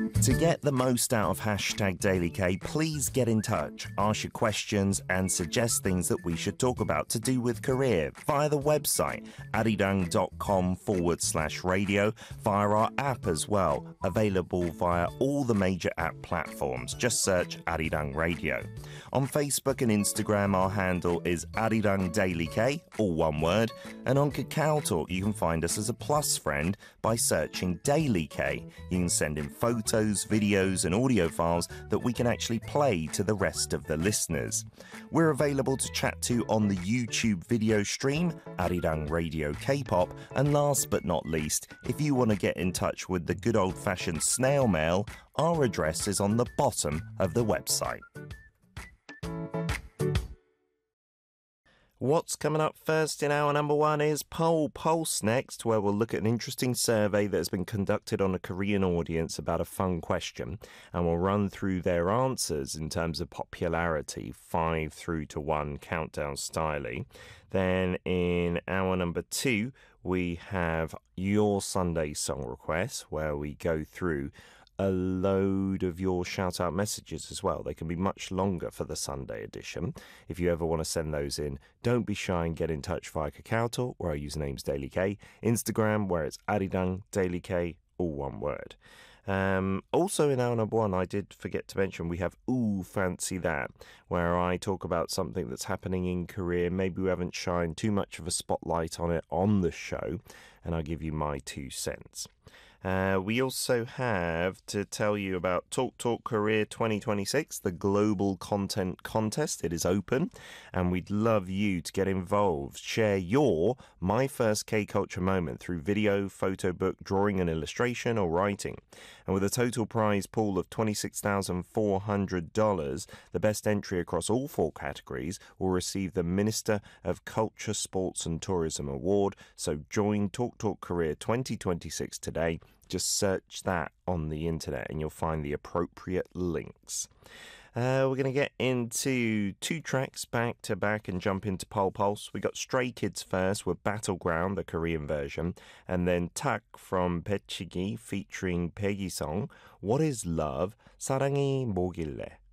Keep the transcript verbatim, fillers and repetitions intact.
To get the most out of hashtag Daily K, please get in touch, ask your questions and suggest things that we should talk about to do with career via the website arirang.com forward slash radio, via our app as well, available via all the major app platforms. Just search Arirang Radio. On Facebook and Instagram, our handle is Arirang Daily K, all one word, and on Kakao Talk you can find us as a plus friend by searching Daily K. You can send in photos, videos and audio files that we can actually play to the rest of the listeners. We're available to chat to on the YouTube video stream, Arirang Radio K-pop, and last but not least, if you want to get in touch with the good old-fashioned snail mail, our address is on the bottom of the website. What's coming up first in our number one is Poll Pulse next, where we'll look at an interesting survey that has been conducted on a Korean audience about a fun question, and we'll run through their answers in terms of popularity, five through to one countdown styly. Then in our number two, we have Your Sunday Song Requests, where we go through a load of your shout-out messages as well. They can be much longer for the Sunday edition. If you ever want to send those in, don't be shy and get in touch via Kakao Talk, where our username's Daily K, Instagram, where it's Arirang Daily K, all one word. Um, also in our number one, I did forget to mention, we have Ooh, Fancy That, where I talk about something that's happening in Korea. Maybe we haven't shined too much of a spotlight on it on the show, and I'll give you my two cents. Uh, we also have to tell you about Talk Talk Korea twenty twenty-six, the global content contest. It is open, and we'd love you to get involved. Share your My First K-Culture moment through video, photo book, drawing and illustration, or writing. And with a total prize pool of twenty-six thousand four hundred dollars, the best entry across all four categories will receive the Minister of Culture, Sports and Tourism Award. So join Talk Talk Korea twenty twenty-six today. Just search that on the internet and you'll find the appropriate links. Uh, we're going to get into two tracks back to back and jump into Poll Pulse. We got Stray Kids first with Battleground, the Korean version, and then Tak from Baechigi featuring Baegisung, What is Love? 사랑이 뭐길래?